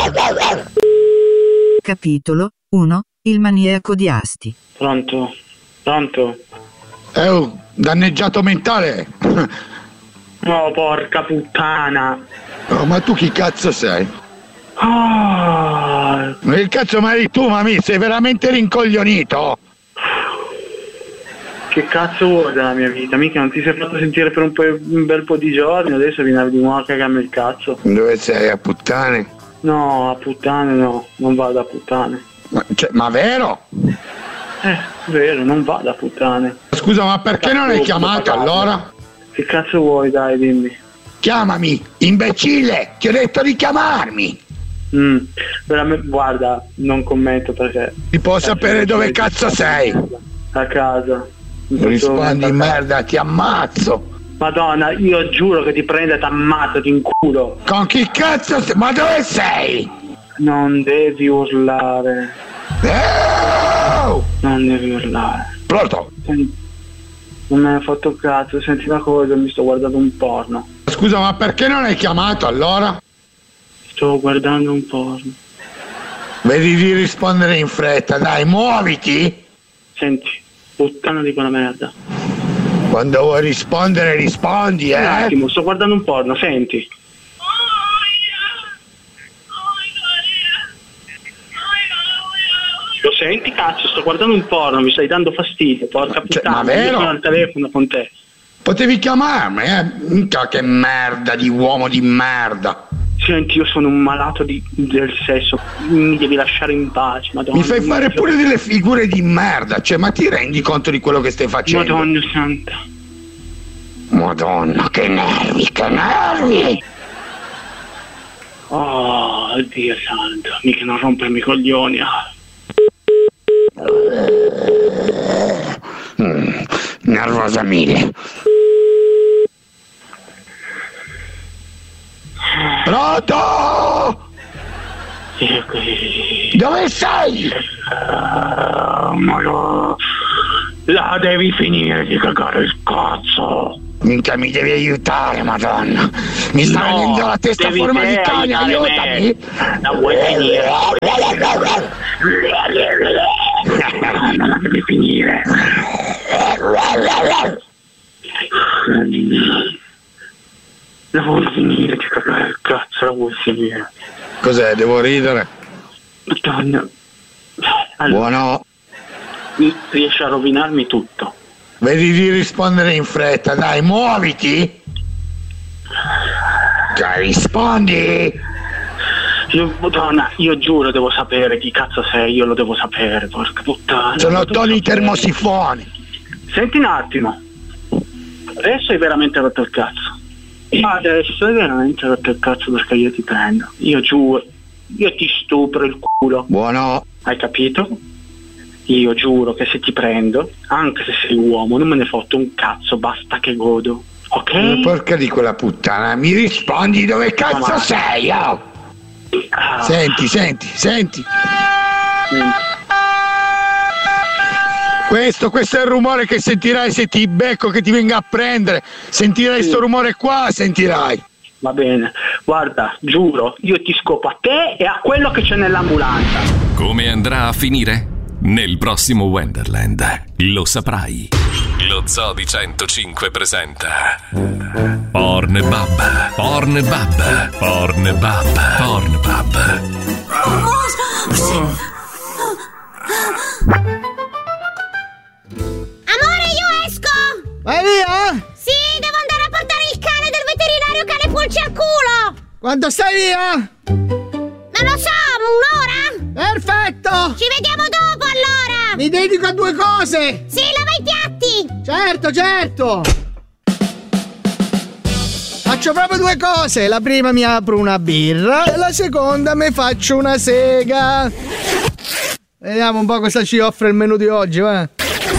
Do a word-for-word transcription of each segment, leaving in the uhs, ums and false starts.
Capitolo uno. Il maniaco di Asti. Pronto? Pronto? È un danneggiato mentale. Oh, porca puttana. Oh, ma tu chi cazzo sei? Oh. Che cazzo mai eri tu, mami? Sei veramente rincoglionito? Che cazzo vuoi della mia vita? Mica non ti sei fatto sentire per un, po', un bel po' di giorni, adesso vieni di nuovo a cagarmi il cazzo. Dove sei? A puttane? No, a puttane no, non vado a puttane. Ma, cioè, ma vero? Eh, vero, non vado a puttane. Scusa, ma perché non hai chiamato allora? Che cazzo vuoi, dai, dimmi. Chiamami, imbecille! Ti ho detto di chiamarmi! Mm, veramente, guarda, non commento perché... Ti può sapere dove cazzo sei? A casa. Rispondi merda, ti ammazzo! Madonna, io giuro che ti prendo e ti ammazzo, ti inculo. Con chi cazzo sei? Ma dove sei? Non devi urlare. Oh! Non devi urlare. Pronto? Senti, non me ne hai fatto cazzo, senti una cosa, mi sto guardando un porno. Scusa, ma perché non hai chiamato allora? Sto guardando un porno. Vedi di rispondere in fretta, dai, muoviti! Senti, puttana di quella merda. Quando vuoi rispondere, rispondi, eh? Un attimo, sto guardando un porno, senti. Lo senti, cazzo, sto guardando un porno, mi stai dando fastidio, porca Cioè, puttana. ma vero? Io sono al telefono con te. Potevi chiamarmi, eh? Minchia, che merda di uomo di merda. Senti, io sono un malato di, del sesso, mi devi lasciare in pace, madonna. Mi fai fare pure delle figure di merda, cioè, ma ti rendi conto di quello che stai facendo? Madonna santa. Madonna, che nervi, che nervi! Oh, Dio santo, mica non rompermi i coglioni. Ah. Mm, nervosa mille. Pronto? Sì, qui. Dove sei? Uh, ma no. La devi finire di cagare il cazzo. Minchia, mi devi aiutare, madonna. Mi sta No, venendo la testa a devi forma te di cane, aiutare aiutami. me. La vuoi finire? Non la devi finire. La vuoi finire di cagare il cazzo, la vuoi finire. Cos'è, devo ridere? Madonna. Allora, Buono. riesci a rovinarmi tutto. Vedi di rispondere in fretta, dai, muoviti. Cioè, rispondi. Io, Madonna, io giuro devo sapere chi cazzo sei, io lo devo sapere, porca puttana. Sono Tony Termosifoni. Senti un attimo. Adesso hai veramente rotto il cazzo. Adesso hai veramente rotto il cazzo perché io ti prendo. Io giuro. Io ti stupro il culo. Buono. Hai capito? Io giuro che se ti prendo, anche se sei uomo, non me ne fotto un cazzo, basta che godo. Ok? Ma porca di quella puttana, mi rispondi dove cazzo ma... sei, oh? Ah. Senti, senti, senti. Senti. Questo, questo è il rumore che sentirai se ti becco, che ti venga a prendere. Sentirai Sì. sto rumore qua, sentirai. Va bene, guarda, giuro, io ti scopo a te e a quello che c'è nell'ambulanza. Come andrà a finire? Nel prossimo Wonderland lo saprai. Lo Zoo di centocinque presenta Pornbub, Pornbub, Pornbub, Pornbub. Amore, io esco! Vai via? Sì, devo andare a portare il cane del veterinario che ha le pulci al culo! Quanto stai via? Non lo so, un'ora? Perfetto! Ci vediamo dopo allora! Mi dedico a due cose! Sì, lava i piatti! Certo, certo! Faccio proprio due cose. La prima mi apro una birra e la seconda mi faccio una sega. Vediamo un po' cosa ci offre il menù di oggi, va?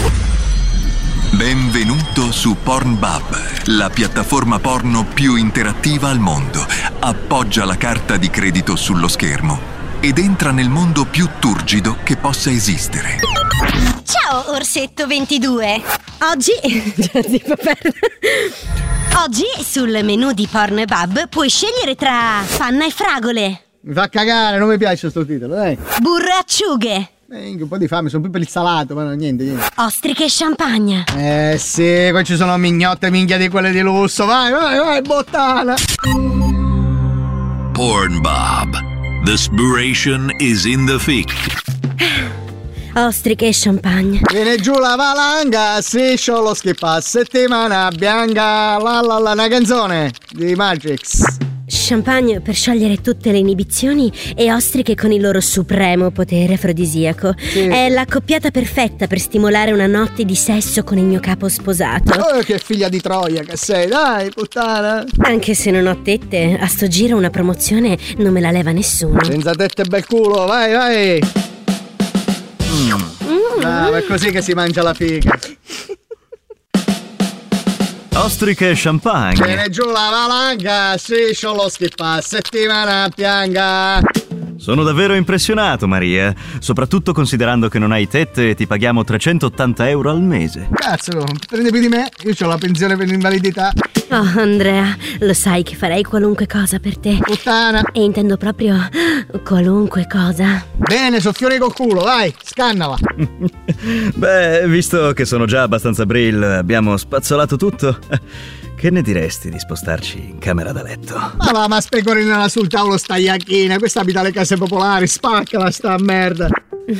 Benvenuto su Pornbub, la piattaforma porno più interattiva al mondo. Appoggia la carta di credito sullo schermo ed entra nel mondo più turgido che possa esistere. Ciao, Orsetto ventidue! Oggi... Oggi sul menù di Pornbub puoi scegliere tra panna e fragole. Mi fa cagare, non mi piace sto titolo, dai. Burro e acciughe. Eh, un po' di fame, sono più per il salato, ma no, niente, niente. Ostriche e champagne. Eh sì, qua ci sono mignotte minchia di quelle di lusso. Vai, vai, vai, bottana. Pornbob. The spiration is in the thick. Ostriche e champagne. Viene giù la valanga, striscio lo schippa, settimana bianca, la la la, una canzone di Magix. Champagne per sciogliere tutte le inibizioni e ostriche con il loro supremo potere afrodisiaco. Sì. È la coppiata perfetta per stimolare una notte di sesso con il mio capo sposato. Oh, che figlia di Troia che sei, dai, puttana. Anche se non ho tette, a sto giro una promozione non me la leva nessuno. Senza tette bel culo, vai, vai. Mm. Mm. Ah, è così che si mangia la figa. Ostriche e champagne. Viene giù la valanga, striscio lo schippa, settimana pianga. Sono davvero impressionato, Maria, soprattutto considerando che non hai tette e ti paghiamo trecentottanta euro al mese. Cazzo, prendi più di me, io ho la pensione per l'invalidità. Oh, Andrea, lo sai che farei qualunque cosa per te. Puttana. E intendo proprio qualunque cosa. Bene, soffiori col culo, vai, scannala. Beh, visto che sono già abbastanza brill, abbiamo spazzolato tutto. Che ne diresti di spostarci in camera da letto? Ma va, ma specorinala sul tavolo sta iacchina, questa abita le case popolari, spaccala sta merda.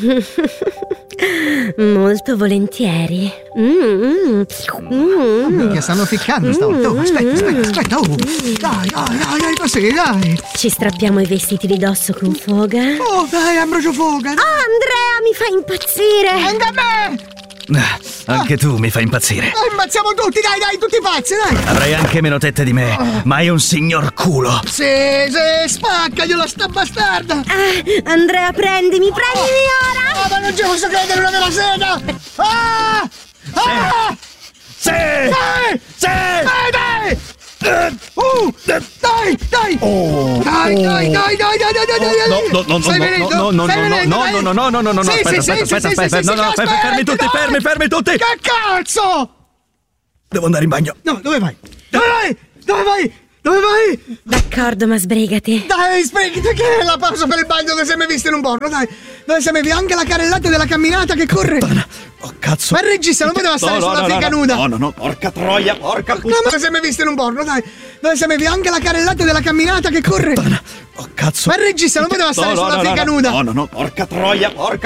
Molto volentieri. Mm, mm, mm. Che stanno ficcando stavolta. Oh, aspetta, aspetta, aspetta. Oh. Dai, dai, dai, dai, così, dai. Ci strappiamo i vestiti di dosso con foga. Oh, dai, ambrocio foga. Dai. Oh, Andrea, mi fai impazzire. Anche a me. Ah, anche ah. tu mi fai impazzire. Oh, impazziamo tutti, dai, dai, tutti pazzi, dai. Avrai anche meno tette di me, oh. ma hai un signor culo. Sì, sì, spaccaglielo sta bastarda. Ah, Andrea, prendimi, prendimi oh. ora. Oh, ma non ci posso credere, una vera sega. Ah! Ah! Sì! Dai! Sì! Dai, dai! Uh, dai, dai! Oh, dai, dai, dai, dai, dai, dai, dai, dai! No, no, no, Stai venendo? no, no, no, Stai venendo, no, dai? no, no, no, no, no, no, Sì, aspetta, sì, aspetta, sì, aspetta, sì, aspetta, sì, no, sì, no, aspetta, fermi tutti, dai. fermi, fermi tutti! Che cazzo? Devo andare in bagno. No, dove vai? Dove vai? Dove vai? Dove vai? D'accordo, ma sbrigati. Dai, sbrigati, che è la pausa per il bagno dove sei mai visto in un porno, dai. Dove sei mai visto anche la carrellata della camminata che corre. Oh, cazzo. Ma il regista non poteva stare no, no, sulla no, figa no, nuda. No, no, no, porca troia, porca puttana. No, ma dove sei mai visto in un porno, dai. Dove sei mai visto anche la carrellata della camminata che corre. Oh, cazzo. Ma il regista non poteva stare no, no, sulla no, figa no, nuda. No, no, no, porca troia, porca